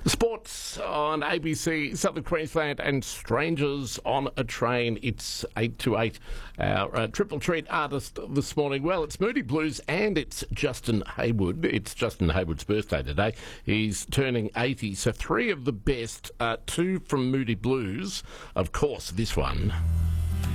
Sports on ABC Southern Queensland and Strangers on a Train. It's 8 to 8. Our triple treat artist this morning. Well, it's Moody Blues and it's Justin Hayward. It's Justin Hayward's birthday today. He's turning 80. So three of the best, two from Moody Blues. Of course, this one.